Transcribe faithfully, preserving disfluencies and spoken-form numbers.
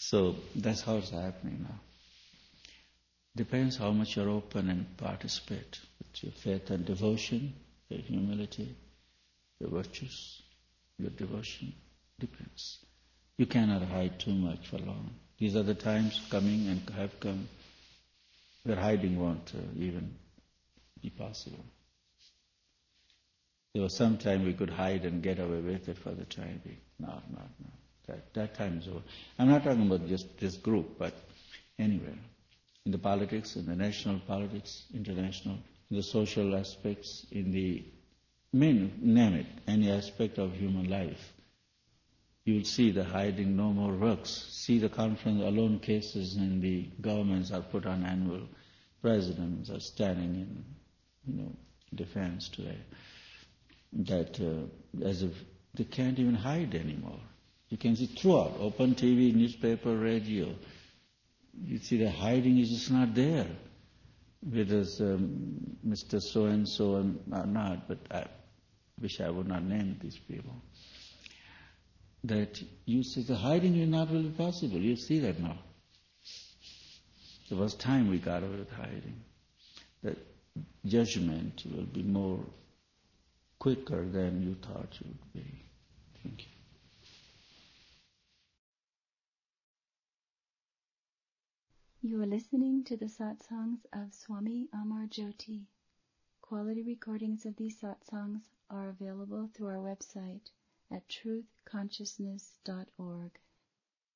So that's how it's happening now. Depends how much you're open and participate with your faith and devotion, your humility, your virtues, your devotion. Depends. You cannot hide too much for long. These are the times coming and have come where hiding won't uh, even be possible. There was some time we could hide and get away with it for the time being. No, no, no. That, that time is over. I'm not talking about just this group, but anywhere. In the politics, in the national politics, international, in the social aspects, in the, main, name it, any aspect of human life. You'll see the hiding no more works. See the conference alone cases in the governments are put on annual. Presidents are standing in, you know, defense today. That uh, as if they can't even hide anymore. You can see throughout, open T V, newspaper, radio. You see the hiding is just not there. Whether um, Mister So-and-so and or not, but I wish I would not name these people. That you see the hiding is not really possible. You see that now. There was time we got away with hiding. That judgment will be more quicker than you thought it would be. Thank you. You are listening to the satsangs of Swami Amar Jyoti. Quality recordings of these satsangs are available through our website at truth consciousness dot org.